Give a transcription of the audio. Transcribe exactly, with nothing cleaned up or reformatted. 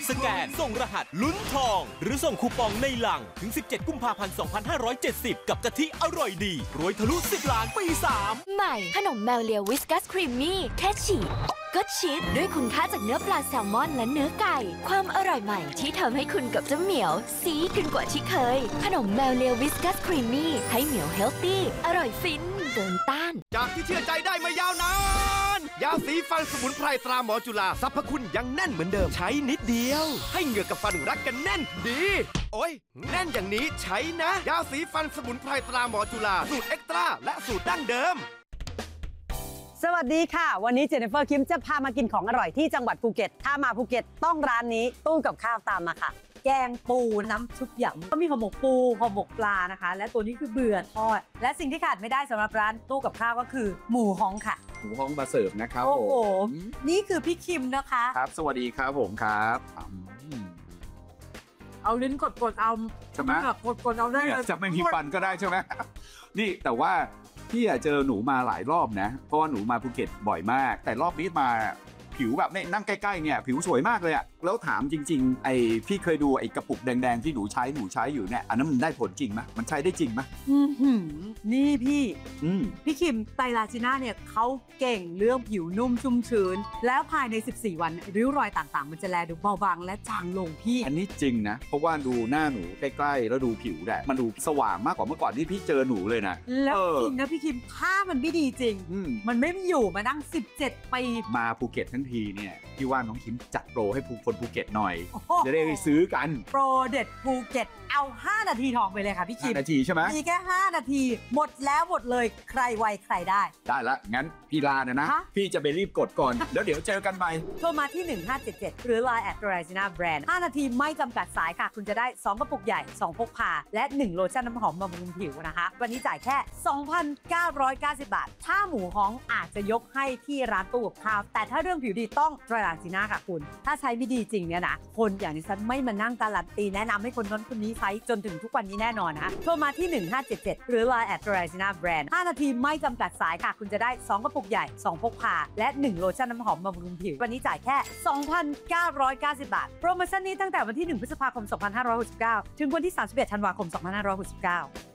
สแกนส่งรหัสลุ้นทองหรือส่งคูปองในหลังถึงสิบเจ็ดกุมภาพันธ์สองพันห้าร้อยเจ็ดสิบกับกะทิอร่อยดีรวยทะลุสิบล้านปีสามใหม่ขนมแมวเลียวิสกัสครีมมี่แค่ฉีดก็ชีสด้วยคุณค่าจากเนื้อปลาแซลมอนและเนื้อไก่ความอร่อยใหม่ที่ทำให้คุณกับเจ้าเหมียวซีกันกว่าที่เคยขนมแมวเลียวิสกัสครีมมี่ให้เหมียวเฮลตี้อร่อยฟินเกินต้านจากที่เชื่อใจได้มายาวนานยาสีฟันสมุนไพรตราหมอจุฬาสรรพคุณยังแน่นเหมือนเดิมใช้นิดเดียวให้เหงือกกับฟันรักกันแน่นดีโอ้ยแน่นอย่างนี้ใช้นะยาสีฟันสมุนไพรตราหมอจุฬาสูตรเอ็กตร้าและสูตรดั้งเดิมสวัสดีค่ะวันนี้เจเนฟเฟอร์คิมจะพามากินของอร่อยที่จังหวัดภูเก็ตถ้ามาภูเก็ตต้องร้านนี้ตู้กับข้าวตามมาค่ะแกงปูน้ำซุปหยำก็มีห่อหมกปูห่อหมกปลานะคะและตัวนี้คือเบื่อทอดและสิ่งที่ขาดไม่ได้สำหรับร้านตู้กับข้าวก็คือหมูฮ้องค่ะหมูฮ้องมาเสิร์ฟนะครับโอ้โหนี่คือพี่คิมนะคะครับสวัสดีครับผมครับเอาลิ้นกดกดเอาใช่ไหมกดกดเอาได้จะไม่มีฟันก็ได้ใช่ไหมนี่แต่ว่าพี่เจอหนูมาหลายรอบนะเพราะว่าหนูมาภูเก็ตบ่อยมากแต่รอบนี้มาผิวแบบเนี่ยนั่งใกล้ๆเนี่ยผิวสวยมากเลยอะแล้วถามจริงๆไอ้พี่เคยดูไอ้กระปุกแดงๆที่หนูใช้หนูใช้อยู่เนี่ยอันนั้นมันได้ผลจริงไหมมันใช้ได้จริงไหมอืมนี่พี่อืมพี่คิมไตรลาจิน่าเนี่ยเขาเก่งเรื่องผิวนุ่มชุ่มชื้นแล้วภายในสิบสี่วันริ้วรอยต่างๆมันจะแลดูเบาบางและจางลงพี่อันนี้จริงนะเพราะว่าดูหน้าหนูใกล้ๆแล้วดูผิวแหละมันดูสว่างมากกว่าเมื่อก่อนที่พี่เจอหนูเลยนะแล้วจริงนะพี่คิมถ้ามันไม่ดีจริงมันไม่อยู่มานั่งสิบเจ็ดปีมาภูเก็ตทั้งทีเนี่ยพี่ว่าน้องคิมจัดโปรให้ผู้คนภูเก็ตหน่อยจะได้ซื้อกันโปรเด็ดภูเก็ตเอาห้านาทีทองไปเลยค่ะพี่คิมห้านาทีใช่ไหมมีแค่ห้านาทีหมดแล้วหมดเลยใครไวใครได้ได้ละงั้นพี่ลาเนี่ยนะพี่จะไปรีบกดก่อนแล้วเดี๋ยวเจอกันใหม่โทรมาที่หนึ่งห้าเจ็ดเจ็ดหรือ ไลน์ แอท ไรซิน่า แบรนด์ ห้านาทีไม่จำกัดสายค่ะคุณจะได้สองกระปุกใหญ่สองพกพาและหนึ่งโลชั่นน้ำหอมบำรุงผิวนะคะวันนี้จ่ายแค่ สองพันเก้าร้อยเก้าสิบ บาทถ้าหมูฮ้องอาจจะยกให้ที่ร้านตู้กับข้าวแต่ถ้าเรื่องผิวดีต้องไตรลาจิน่าค่ะคุณถ้าใช้ไม่ดีจริงเนี่ยนะคนอย่างดิฉันไม่มานั่งการันตีแนะนำให้คนนั้นคนนี้ใช้จนถึงทุกวันนี้แน่นอนนะคะโทรมาที่หนึ่งห้าเจ็ดเจ็ดหรือ ไลน์ แอท ไรซิน่า แบรนด์ ห้านาทีไม่จำกัดสายค่ะคุณจะได้สองกระปุกใหญ่สองพกพาและหนึ่งโลชั่นน้ำหอมบำรุงผิววันนี้จ่ายแค่ สองพันเก้าร้อยเก้าสิบ บาทโปรโมชั่นนี้ตั้งแต่วันที่หนึ่งพฤษภาคมสองพันห้าร้อยหกสิบเก้าถึงวันที่สามสิบเอ็ดธันวาคมสองพันห้าร้อยหกสิบเก้า